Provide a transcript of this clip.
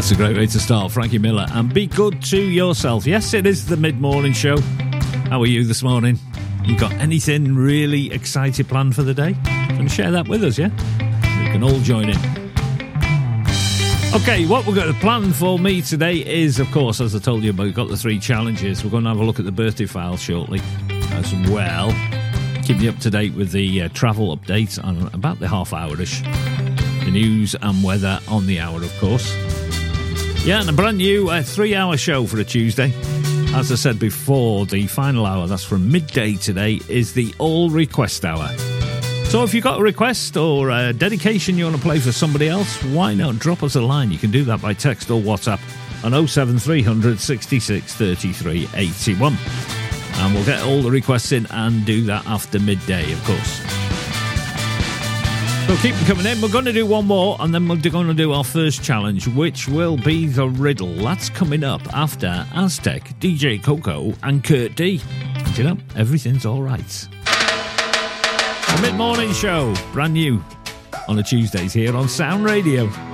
That's a great way to start, Frankie Miller. And be good to yourself. Yes, it is the mid-morning show. How are you this morning? You got anything really exciting planned for the day? Can you share that with us, yeah? We can all join in. Okay, what we've got planned for me today is, of course, as I told you, we've got the 3 challenges. We're going to have a look at the birthday file shortly as well. Keep you up to date with the travel updates on about the half-hour-ish. The news and weather on the hour, of course. Yeah, and a brand new 3-hour show for a Tuesday. As I said before, the final hour, that's from midday today, is the All Request Hour. So if you've got a request or a dedication you want to play for somebody else, why not drop us a line? You can do that by text or WhatsApp on 07300 66 33 81. And we'll get all the requests in and do that after midday, of course. So keep them coming in. We're going to do one more, and then we're going to do our first challenge, which will be the riddle. That's coming up after Aztec, DJ Coco, and Kurt D. And you know, everything's all right. A mid-morning show, brand new on a Tuesdays here on Sound Radio.